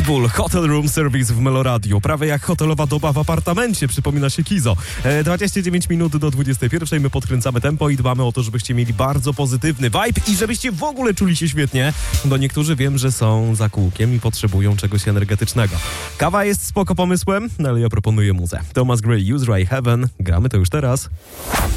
Pitbull, Hotel Room Service w Meloradiu. Prawie jak hotelowa doba w apartamencie, przypomina się Kizo. 29 minut do 21. My podkręcamy tempo i dbamy o to, żebyście mieli bardzo pozytywny vibe i żebyście w ogóle czuli się świetnie, bo niektórzy wiem, że są za kółkiem i potrzebują czegoś energetycznego. Kawa jest spoko pomysłem, ale ja proponuję muzę. Thomas Gray, Use Ray Heaven. Gramy to już teraz.